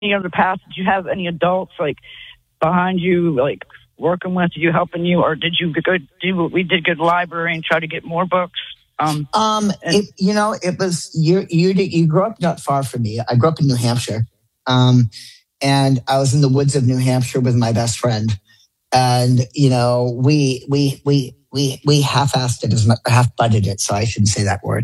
any other path? Did you have any adults like behind you, like working with you, helping you, or did you go do what we did, go to the library and try to get more books? It was you grew up not far from me. I grew up in New Hampshire, and I was in the woods of New Hampshire with my best friend, and we half-assed it, half-butted it. So I shouldn't say that word.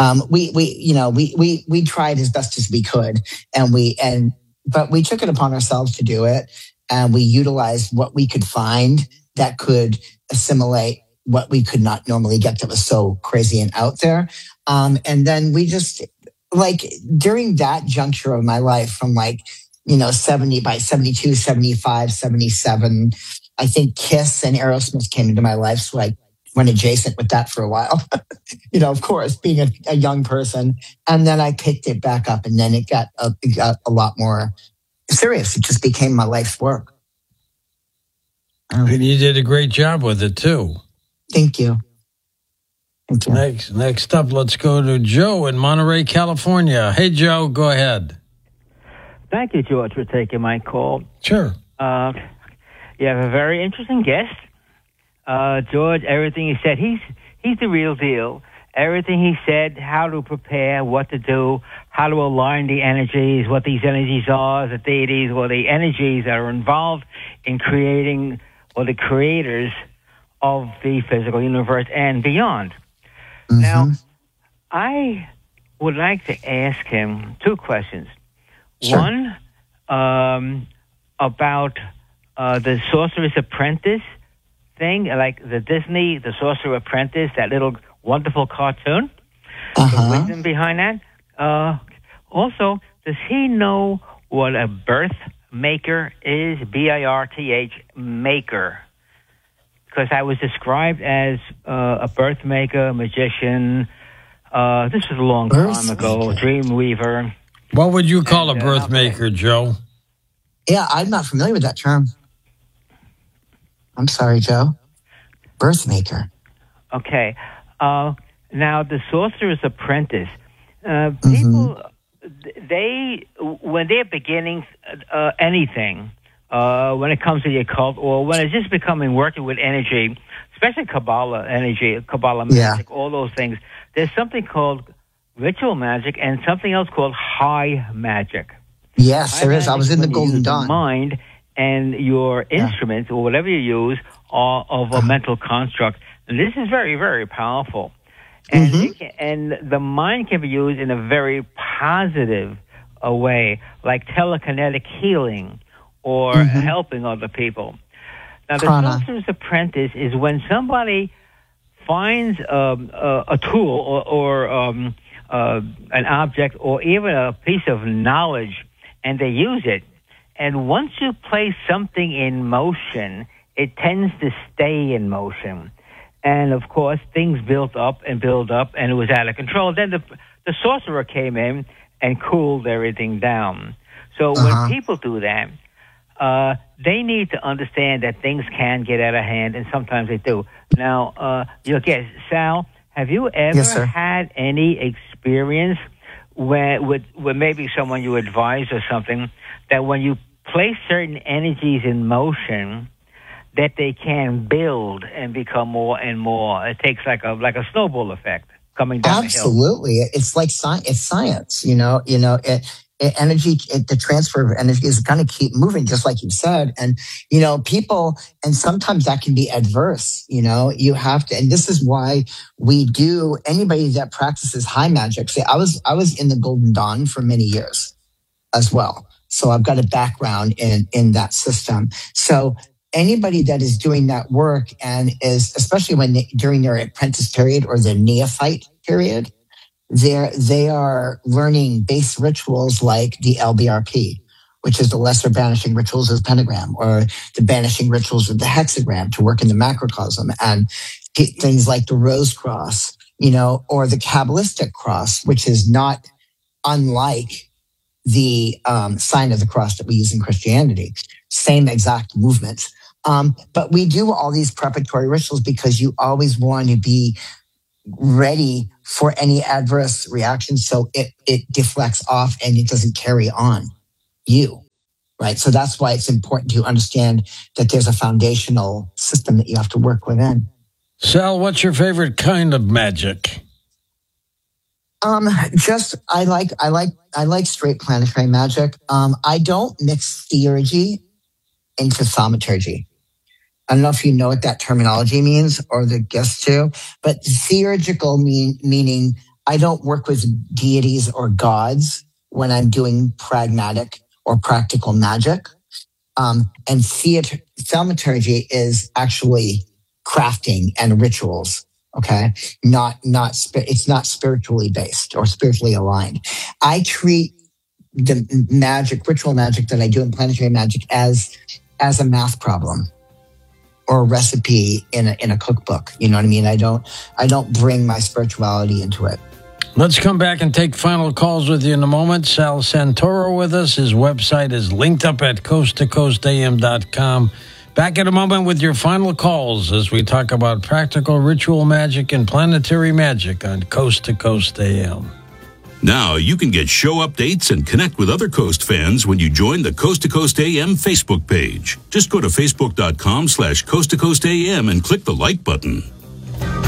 We tried as best as we could, but we took it upon ourselves to do it, and we utilized what we could find that could assimilate what we could not normally get that was so crazy and out there. And then we just, like, during that juncture of my life from 70 by 72, 75, 77, I think Kiss and Aerosmith came into my life. So I went adjacent with that for a while, of course, being a young person. And then I picked it back up, and then it got a lot more serious. It just became my life's work. And you did a great job with it, too. Thank you. Next up, let's go to Joe in Monterey, California. Hey, Joe, go ahead. Thank you, George, for taking my call. Sure. You have a very interesting guest. George, everything he said, he's the real deal. Everything he said, how to prepare, what to do, how to align the energies, what these energies are, the deities, or the energies that are involved in creating, or the creators of the physical universe and beyond. Mm-hmm. Now, I would like to ask him two questions. Sure. One, about the Sorcerer's Apprentice thing, like the Disney, the Sorcerer Apprentice, that little wonderful cartoon. The wisdom behind that. Also, does he know what a birth maker is? BIRTH, maker. Because I was described as a birth maker, magician. This was a long time ago. Dream weaver. What would you call a birth maker, Joe? Yeah, I'm not familiar with that term. I'm sorry, Joe. Birth maker. Okay. Now, the Sorcerer's Apprentice. People, when they're beginning anything, when it comes to the occult, or when it's just working with energy, especially Kabbalah energy, Kabbalah magic, all those things, there's something called ritual magic and something else called high magic. Yes, there is. I was in the Golden Dawn. Mind and your instruments or whatever you use are of a mental construct. And this is very, very powerful. And, and the mind can be used in a very positive way, like telekinetic healing or helping other people. Now, the Sorcerer's Apprentice is when somebody finds a tool or an object or even a piece of knowledge, and they use it. And once you place something in motion, it tends to stay in motion. And, of course, things built up, and it was out of control. Then the sorcerer came in and cooled everything down. So when people do that, they need to understand that things can get out of hand, and sometimes they do. Now, your guest, Sal, have you ever had any experience with maybe someone you advise or something, that when you place certain energies in motion, that they can build and become more and more? It takes like a snowball effect coming down Absolutely. the hill. It's like it's science, energy, the transfer of energy is going to keep moving, just like you said. And, people, and sometimes that can be adverse, you have to, and this is why anybody that practices high magic, say, I was in the Golden Dawn for many years as well. So I've got a background in that system. So anybody that is doing that work and is, especially during their apprentice period or their neophyte period, they are learning base rituals like the LBRP, which is the lesser banishing rituals of the pentagram, or the banishing rituals of the hexagram to work in the macrocosm, and things like the rose cross, or the Kabbalistic cross, which is not unlike the sign of the cross that we use in Christianity. Same exact movements. But we do all these preparatory rituals because you always want to be ready for any adverse reaction, so it deflects off and it doesn't carry on. you, right? So that's why it's important to understand that there's a foundational system that you have to work within. Sal, what's your favorite kind of magic? I like straight planetary magic. I don't mix theurgy into thaumaturgy. I don't know if you know what that terminology means or the guests do, but theurgical meaning I don't work with deities or gods when I'm doing pragmatic or practical magic. And thaumaturgy is actually crafting and rituals. Okay, it's not spiritually based or spiritually aligned. I treat the ritual magic that I do in planetary magic as a math problem or a recipe in a cookbook. You know what I mean? I don't bring my spirituality into it. Let's come back and take final calls with you in a moment. Sal Santoro with us. His website is linked up at coasttocoastam.com. Back in a moment with your final calls as we talk about practical ritual magic and planetary magic on Coast to Coast AM. Now you can get show updates and connect with other Coast fans when you join the Coast to Coast AM Facebook page. Just go to facebook.com/Coast to Coast AM and click the like button.